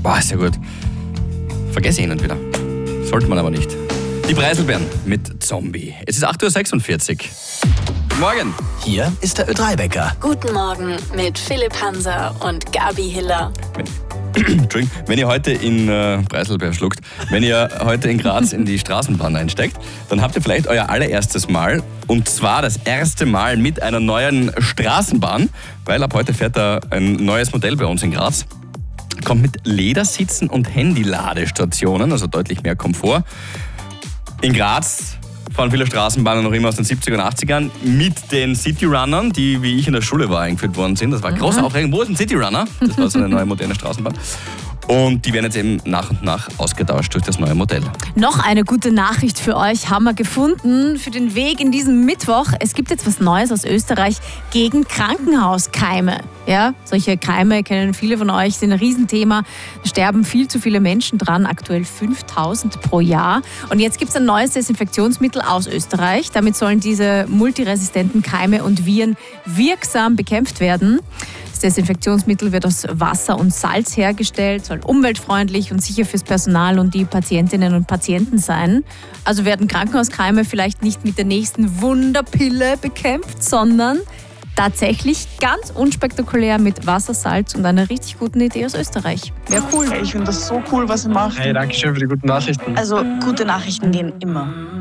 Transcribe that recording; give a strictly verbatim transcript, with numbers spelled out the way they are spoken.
Boah, sehr gut. Vergesse ich ihn wieder. Sollte man aber nicht. Die Preiselbeeren mit Zombie. Es ist acht Uhr sechsundvierzig. Morgen. Hier ist der Ö drei Wecker. Guten Morgen mit Philipp Hanser und Gabi Hiller. Entschuldigung, wenn ihr heute in äh, Preiselbeer schluckt, wenn ihr heute in Graz in die Straßenbahn einsteigt, dann habt ihr vielleicht euer allererstes Mal, und zwar das erste Mal mit einer neuen Straßenbahn, weil ab heute fährt da ein neues Modell bei uns in Graz. Kommt mit Ledersitzen und Handyladestationen, also deutlich mehr Komfort. In Graz fahren viele Straßenbahnen noch immer aus den siebziger und achtzigern mit den Cityrunnern, die, wie ich in der Schule war, eingeführt worden sind. Das war groß Mhm. Aufregung. Wo ist ein Cityrunner? Das war so eine neue moderne Straßenbahn. Und die werden jetzt eben nach und nach ausgetauscht durch das neue Modell. Noch eine gute Nachricht für euch haben wir gefunden für den Weg in diesem Mittwoch. Es gibt jetzt was Neues aus Österreich gegen Krankenhauskeime. Ja, solche Keime kennen viele von euch, sind ein Riesenthema. Da sterben viel zu viele Menschen dran, aktuell fünftausend pro Jahr. Und jetzt gibt es ein neues Desinfektionsmittel aus Österreich. Damit sollen diese multiresistenten Keime und Viren wirksam bekämpft werden. Das Desinfektionsmittel wird aus Wasser und Salz hergestellt, soll umweltfreundlich und sicher fürs Personal und die Patientinnen und Patienten sein. Also werden Krankenhauskeime vielleicht nicht mit der nächsten Wunderpille bekämpft, sondern tatsächlich ganz unspektakulär mit Wasser, Salz und einer richtig guten Idee aus Österreich. Wäre cool. Hey, ich finde das so cool, was ihr macht. Hey, danke schön für die guten Nachrichten. Also, gute Nachrichten gehen immer.